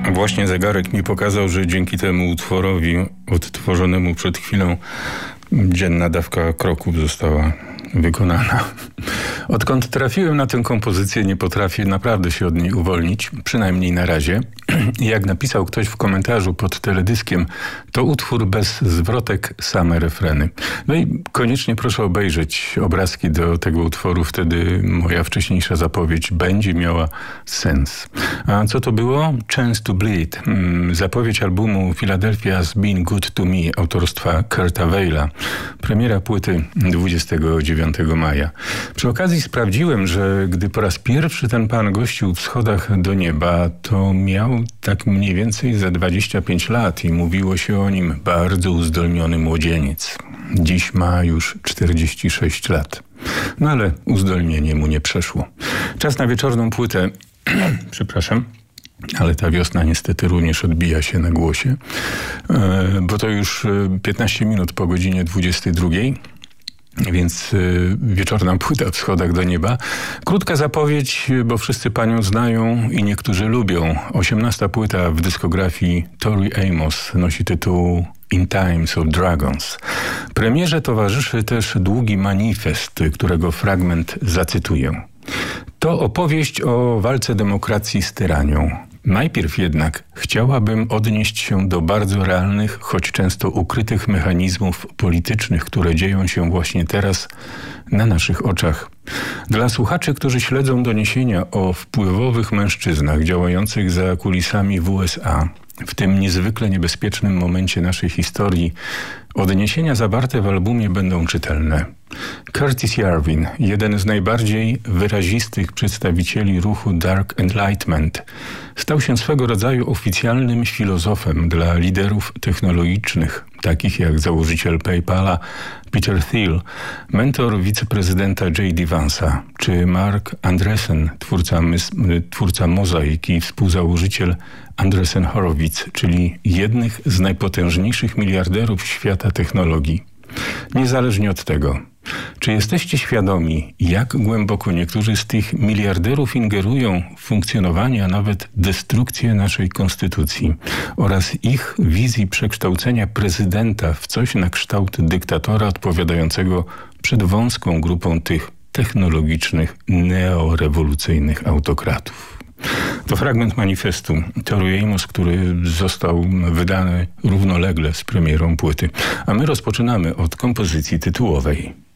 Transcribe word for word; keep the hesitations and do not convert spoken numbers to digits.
Właśnie zegarek mi pokazał, że dzięki temu utworowi odtworzonemu przed chwilą dzienna dawka kroków została wykonana. Odkąd trafiłem na tę kompozycję, nie potrafię naprawdę się od niej uwolnić, przynajmniej na razie. Jak napisał ktoś w komentarzu pod teledyskiem, to utwór bez zwrotek, same refreny. No i koniecznie proszę obejrzeć obrazki do tego utworu, wtedy moja wcześniejsza zapowiedź będzie miała sens. A co to było? Chance to Bleed. Zapowiedź albumu Philadelphia's Been Good to Me autorstwa Kurta Weila. Premiera płyty dwudziestego dziewiątego maja. Przy okazji sprawdziłem, że gdy po raz pierwszy ten pan gościł w Schodach do Nieba, to miał tak mniej więcej za dwadzieścia pięć lat i mówiło się o nim bardzo uzdolniony młodzieniec. Dziś ma już czterdzieści sześć lat. No ale uzdolnienie mu nie przeszło. Czas na wieczorną płytę. Przepraszam. Ale ta wiosna niestety również odbija się na głosie, bo to już piętnaście minut po godzinie dwudziestej drugiej. Więc y, wieczorna płyta w Schodach do Nieba. Krótka zapowiedź, bo wszyscy panią znają i niektórzy lubią. Osiemnasta płyta w dyskografii Tori Amos nosi tytuł In Times of Dragons. Premierze towarzyszy też długi manifest, którego fragment zacytuję. To opowieść o walce demokracji z tyranią. Najpierw jednak chciałabym odnieść się do bardzo realnych, choć często ukrytych mechanizmów politycznych, które dzieją się właśnie teraz na naszych oczach. Dla słuchaczy, którzy śledzą doniesienia o wpływowych mężczyznach działających za kulisami w U S A, w tym niezwykle niebezpiecznym momencie naszej historii, odniesienia zawarte w albumie będą czytelne. Curtis Yarvin, jeden z najbardziej wyrazistych przedstawicieli ruchu Dark Enlightenment, stał się swego rodzaju oficjalnym filozofem dla liderów technologicznych, takich jak założyciel PayPala Peter Thiel, mentor wiceprezydenta J D Vance'a, czy Mark Andreessen, twórca, twórca Mozaik i współzałożyciel Andreessen Horowitz, czyli jednych z najpotężniejszych miliarderów świata technologii. Niezależnie od tego, czy jesteście świadomi, jak głęboko niektórzy z tych miliarderów ingerują w funkcjonowanie, a nawet destrukcję naszej konstytucji oraz ich wizji przekształcenia prezydenta w coś na kształt dyktatora odpowiadającego przed wąską grupą tych technologicznych, neorewolucyjnych autokratów? To fragment manifestu Tori Amos, który został wydany równolegle z premierą płyty. A my rozpoczynamy od kompozycji tytułowej.